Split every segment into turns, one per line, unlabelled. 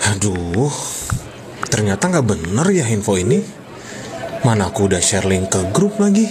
Aduh, ternyata nggak bener ya info ini. Mana aku udah share link ke grup lagi.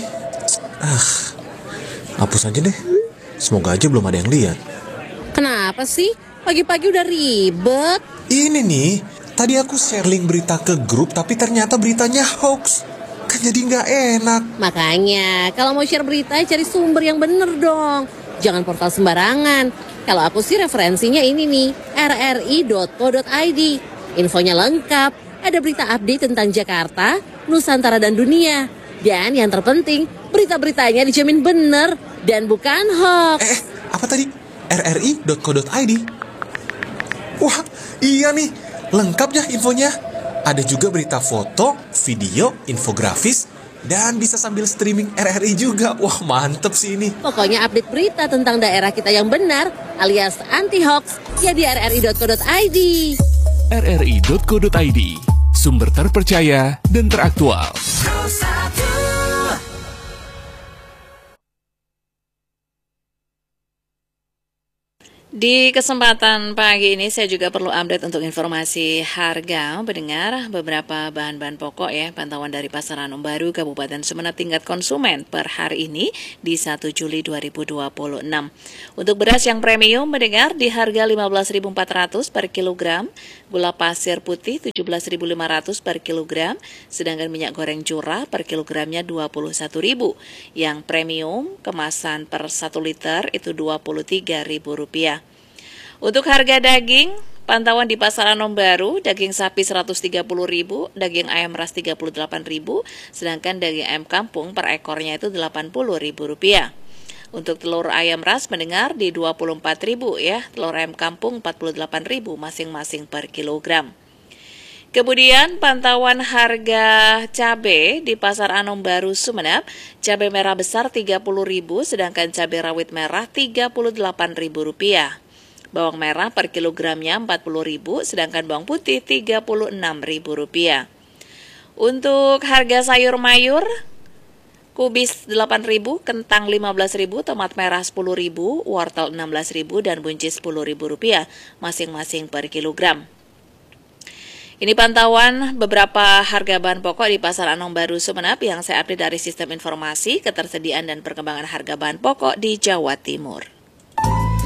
Hapus aja deh. Semoga aja belum ada yang lihat.
Kenapa sih? Pagi-pagi udah ribet.
Ini nih, tadi aku share link berita ke grup tapi ternyata beritanya hoax. Kan jadi nggak enak.
Makanya, kalau mau share berita cari sumber yang bener dong. Jangan portal sembarangan. Kalau aku sih referensinya ini nih, rri.co.id. Infonya lengkap, ada berita update tentang Jakarta, Nusantara dan dunia. Dan yang terpenting, berita-beritanya dijamin bener dan bukan hoax.
Apa tadi? rri.co.id. Wah, iya nih, lengkap ya infonya. Ada juga berita foto, video, infografis, dan bisa sambil streaming RRI juga. Wah, mantep sih ini.
Pokoknya update berita tentang daerah kita yang benar, alias anti-hoax, ya di rri.co.id.
rri.co.id, sumber terpercaya dan teraktual.
Di kesempatan pagi ini saya juga perlu update untuk informasi harga pendengar beberapa bahan-bahan pokok ya. Pantauan dari Pasar Anom Baru Kabupaten Sumeneb tingkat konsumen per hari ini di 1 Juli 2026. Untuk beras yang premium mendengar di harga 15.400 per kilogram, gula pasir putih 17.500 per kilogram, sedangkan minyak goreng curah per kilogramnya 21.000. Yang premium kemasan per 1 liter itu Rp23.000. Untuk harga daging, pantauan di Pasar Anom Baru, daging sapi Rp130.000, daging ayam ras Rp38.000, sedangkan daging ayam kampung per ekornya itu Rp80.000. Untuk telur ayam ras mendengar di Rp24.000 ya, telur ayam kampung Rp48.000 masing-masing per kilogram. Kemudian pantauan harga cabai di Pasar Anom Baru Sumeneb, cabai merah besar Rp30.000, sedangkan cabai rawit merah Rp38.000. Bawang merah per kilogramnya Rp40.000, sedangkan bawang putih Rp36.000. Untuk harga sayur mayur, kubis Rp8.000, kentang Rp15.000, tomat merah Rp10.000, wortel Rp16.000, dan buncis Rp10.000 masing-masing per kilogram. Ini pantauan beberapa harga bahan pokok di Pasar Anom Baru Sumeneb yang saya update dari Sistem Informasi Ketersediaan dan Perkembangan Harga Bahan Pokok di Jawa Timur.